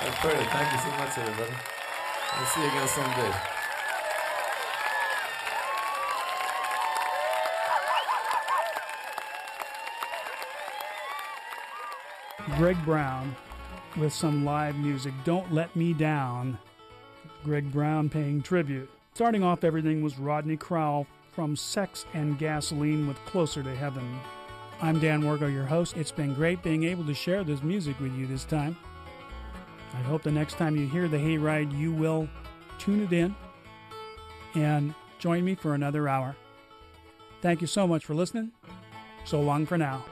That's perfect. Thank you so much, everybody. We'll see you again someday. Greg Brown with some live music. Don't Let Me Down. Greg Brown paying tribute. Starting off, everything was Rodney Crowell from Sex and Gasoline with Closer to Heaven. I'm Dan Wargo, your host. It's been great being able to share this music with you this time. I hope the next time you hear the Hayride, you will tune it in and join me for another hour. Thank you so much for listening. So long for now.